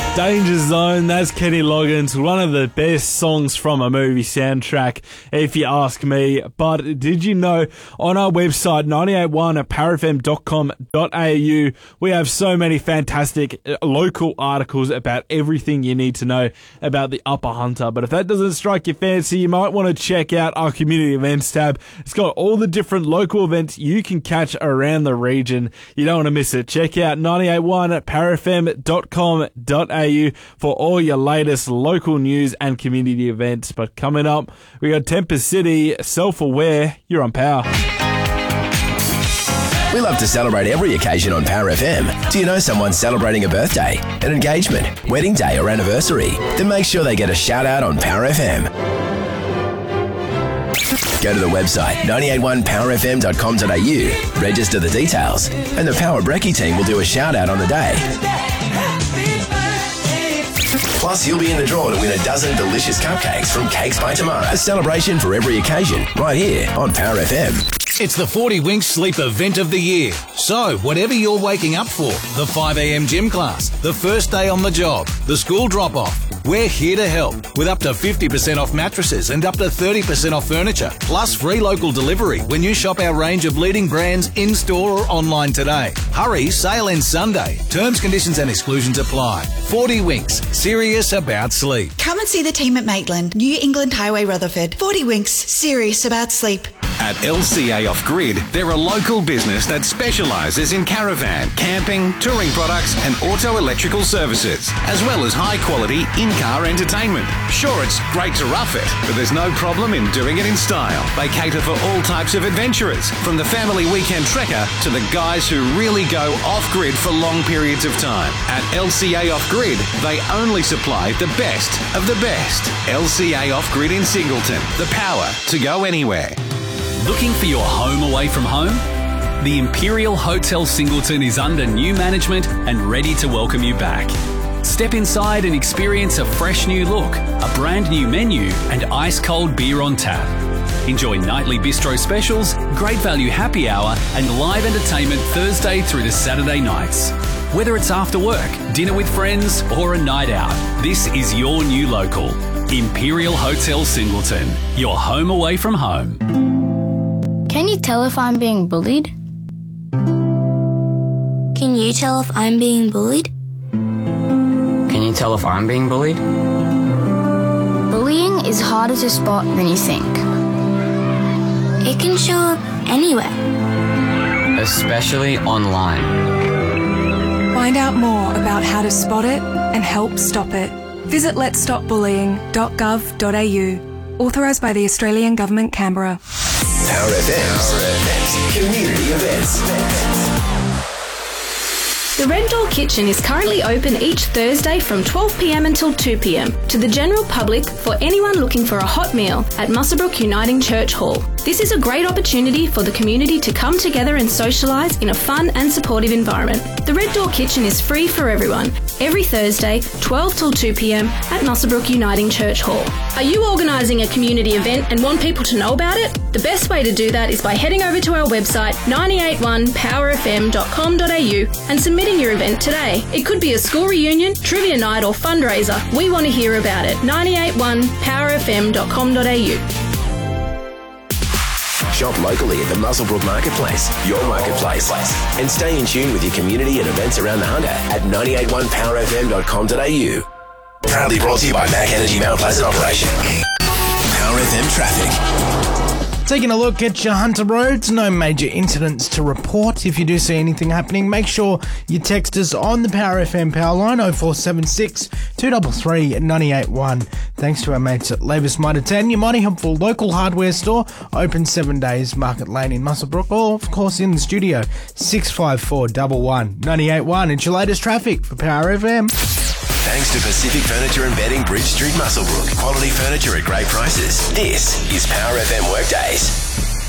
Danger Zone, that's Kenny Loggins, one of the best songs from a movie soundtrack, if you ask me. But did you know, on our website, 981powerfm.com.au, we have so many fantastic local articles about everything you need to know about the Upper Hunter. But if that doesn't strike your fancy, you might want to check out our community events tab. It's got all the different local events you can catch around the region. You don't want to miss it. Check out 981powerfm.com.au for all your latest local news and community events. But coming up, we got Tempest City, Self-Aware. You're on Power. We love to celebrate every occasion on Power FM. Do you know someone celebrating a birthday, an engagement, wedding day or anniversary? Then make sure they get a shout out on Power FM. Go to the website 981powerfm.com.au, register the details, and the Power Brekkie team will do a shout out on the day. Plus, you'll be in the draw to win a dozen delicious cupcakes from Cakes by Tomorrow. A celebration for every occasion, right here on Power FM. It's the 40 Winks Sleep event of the year. So, whatever you're waking up for, the 5 a.m. gym class, the first day on the job, the school drop-off, we're here to help with up to 50% off mattresses and up to 30% off furniture, plus free local delivery when you shop our range of leading brands in-store or online today. Hurry, sale ends Sunday. Terms, conditions and exclusions apply. 40 Winks, serious about sleep. Come and see the team at Maitland, New England Highway, Rutherford. 40 Winks, serious about sleep. At LCA Off Grid, they're a local business that specialises in caravan, camping, touring products and auto electrical services, as well as high-quality in-car entertainment. Sure, it's great to rough it, but there's no problem in doing it in style. They cater for all types of adventurers, from the family weekend trekker to the guys who really go off-grid for long periods of time. At LCA Off Grid, they only supply the best of the best. LCA Off Grid in Singleton, the power to go anywhere. Looking for your home away from home? The Imperial Hotel Singleton is under new management and ready to welcome you back. Step inside and experience a fresh new look, a brand new menu and ice-cold beer on tap. Enjoy nightly bistro specials, great value happy hour and live entertainment Thursday through to Saturday nights. Whether it's after work, dinner with friends or a night out, this is your new local. Imperial Hotel Singleton, your home away from home. Can you tell if I'm being bullied? Can you tell if I'm being bullied? Can you tell if I'm being bullied? Bullying is harder to spot than you think. It can show up anywhere. Especially online. Find out more about how to spot it and help stop it. Visit letsstopbullying.gov.au. Authorised by the Australian Government, Canberra. Power FM's community events. The Red Door Kitchen is currently open each Thursday from 12 p.m. until 2 p.m. to the general public for anyone looking for a hot meal at Muswellbrook Uniting Church Hall. This is a great opportunity for the community to come together and socialise in a fun and supportive environment. The Red Door Kitchen is free for everyone, every Thursday, 12 till 2 p.m. at Muswellbrook Uniting Church Hall. Are you organising a community event and want people to know about it? The best way to do that is by heading over to our website 981powerfm.com.au and submitting your event today. It could be a school reunion, trivia night or fundraiser. We want to hear about it. 981powerfm.com.au. Shop locally at the Muswellbrook Marketplace, your marketplace. And stay in tune with your community and events around the Hunter at 981powerfm.com.au. Proudly brought to you by Mac Energy Mount Pleasant Operation. Power FM traffic. Taking a look at your Hunter roads, no major incidents to report. If you do see anything happening, make sure you text us on the Power FM power line 0476 233 981. Thanks to our mates at Lavis Mitre 10, your mighty helpful local hardware store, open 7 days, Market Lane in Muswellbrook, or of course in the studio, 654 11 981. It's your latest traffic for Power FM. Thanks to Pacific Furniture and Bedding, Bridge Street, Muswellbrook. Quality furniture at great prices. This is Power FM Workdays.